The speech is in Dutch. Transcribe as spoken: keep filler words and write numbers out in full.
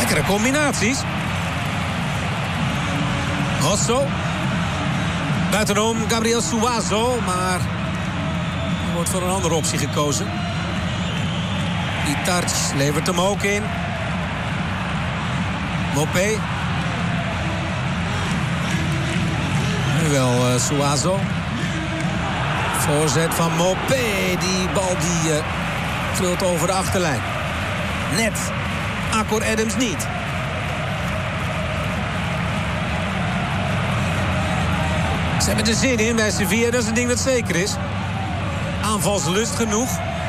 Lekkere combinaties. Rosso. Buitenom Gabriel Suazo, maar er wordt voor een andere optie gekozen. Itarch levert hem ook in. Mopé. Nu wel uh, Suazo. Voorzet van Mopé. Die bal die uh, trilt over de achterlijn. Net. Akor Adams niet. Ze hebben er zin in bij Sevilla. Dat is een ding dat zeker is. Aanvalslust genoeg.